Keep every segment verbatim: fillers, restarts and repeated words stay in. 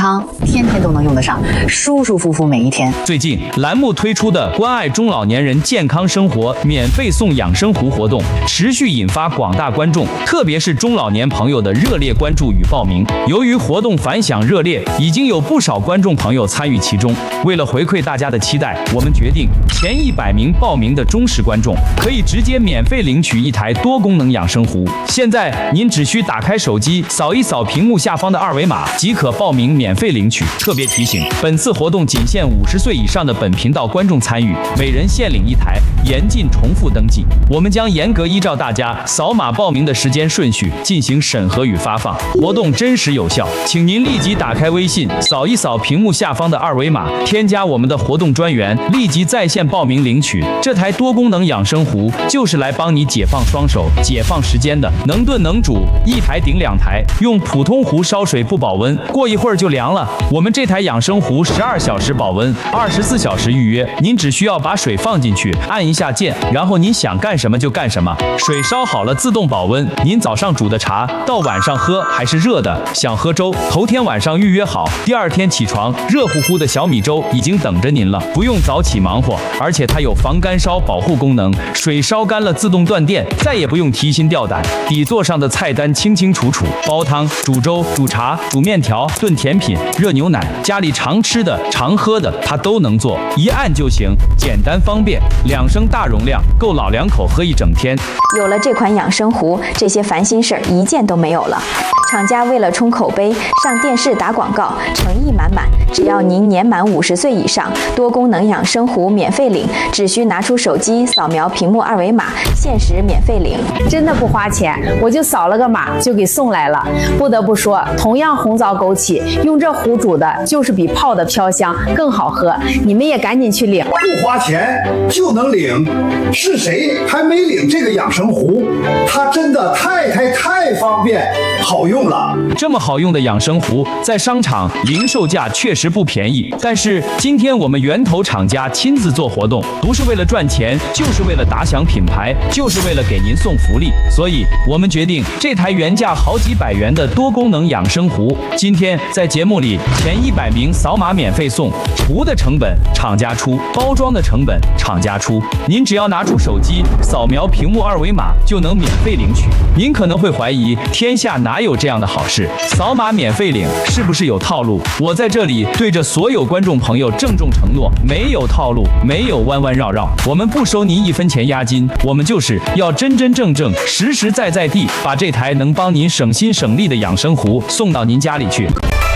康，天天都能用得上，舒舒服服每一天。 最近栏目推出的关爱中老年人健康生活免费送养生壶活动，持续引发广大观众，特别是中老年朋友的热烈关注与报名。由于活动反响热烈，已经有不少观众朋友参与其中。为了回馈大家的期待，我们决定前一百名报名的忠实观众可以直接免费领取一台多功能养生壶。现在您只需打开手机，扫一扫屏幕下方的二维码，即可报名免费领取。特别提醒，本次活动仅限五十岁以上的本频道观众参与，每人限领一台，严禁重复登记。我们将严格依照大家扫码报名的时间顺序进行审核与发放，活动真实有效。请您立即打开微信，扫一扫屏幕下方的二维码，添加我们的活动专员，立即在线报名领取。这台多功能养生壶就是来帮你解放双手、解放时间的，能炖能煮，一台顶两台。用普通壶烧水不保温，过一会儿就凉了。我们这台养生壶十二小时保温，二十四小时预约。您只需要把水放进去，按一下键，然后您想干什么就干什么。水烧好了自动保温，您早上煮的茶到晚上喝还是热的。想喝粥，头天晚上预约好，第二天起床，热乎乎的小米粥已经等着您了，不用早起忙活。而且它有防干烧保护功能，水烧干了自动断电，再也不用提心吊胆。底座上的菜单清清楚楚，煲汤、煮粥、煮茶、煮面条、炖甜品、热牛奶，家里常吃的、常喝的，它都能做，一按就行，简单方便。两升大容量，够老两口喝一整天。 有了这款养生壶，这些烦心事儿一件都没有了。厂家为了冲口碑，上电视打广告，诚意满满。只要您年满五十岁以上，多功能养生壶免费领，只需拿出手机扫描屏幕二维码，限时免费领。 真的不花钱，我就扫了个码就给送来了。不得不说，同样红枣枸杞，用这壶煮的就是比泡的飘香更好喝。你们也赶紧去领， 不花钱就能领，是谁还没领这个养生壶？它真的太太太方便好用了。 这么好用的养生壶，在商场零售价确实不便宜，但是今天我们源头厂家亲自做活动，不是为了赚钱，就是为了打响品牌，就是为了给您送福利。所以我们决定，这台原价好几百元的多功能养生壶，今天在节目里前一百名扫码免费送。壶的成本厂家出，包装的成本厂家出，您只要拿出手机扫描屏幕二维码就能免费领取。您可能会怀疑，天下哪有这样的好事？扫码免费领是不是有套路？我在这里对着所有观众朋友郑重承诺，没有套路，没有弯弯绕绕，我们不收您一分钱押金，我们就是要真真正正、实实在在地把这台能帮您省心省力的养生壶送到您家里去。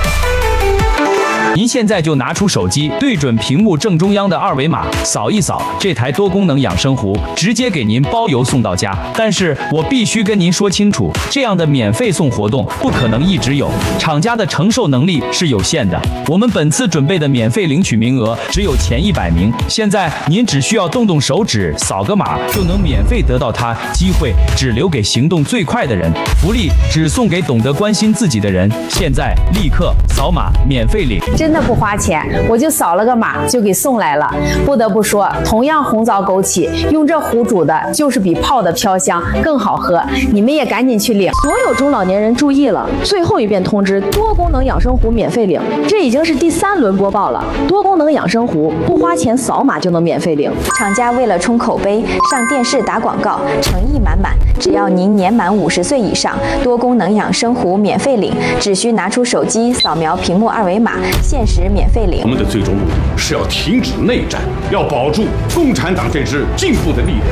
您现在就拿出手机，对准屏幕正中央的二维码，扫一扫，这台多功能养生壶直接给您包邮送到家。但是我必须跟您说清楚，这样的免费送活动不可能一直有，厂家的承受能力是有限的。我们本次准备的免费领取名额只有前一百名，现在您只需要动动手指，扫个码就能免费得到它，机会只留给行动最快的人，福利只送给懂得关心自己的人。现在立刻扫码免费领。 真的不花钱，我就扫了个码就给送来了。不得不说，同样红枣枸杞，用这壶煮的就是比泡的飘香更好喝。你们也赶紧去领。 所有中老年人注意了，最后一遍通知，多功能养生壶免费领，这已经是第三轮播报了。多功能养生壶不花钱，扫码就能免费领。 厂家为了冲口碑，上电视打广告，诚意满满。只要您年满五十岁以上，多功能养生壶免费领，只需拿出手机扫描屏幕二维码，限时免费领。 我们的最终目的是要停止内战，要保住共产党这支进步的力量。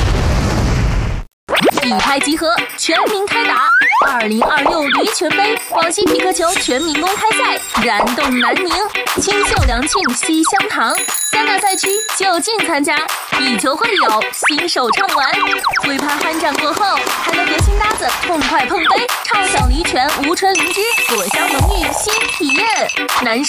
一拍即合，全民开打！二零二六驴拳杯广西匹克球全民公开赛燃动南宁，清秀良沁西乡堂，三大赛区就近参加，以球会友，新手畅玩。挥拍酣战过后，还能和新搭子痛快碰杯，畅享驴拳无醇灵芝，果香浓郁新体验。难受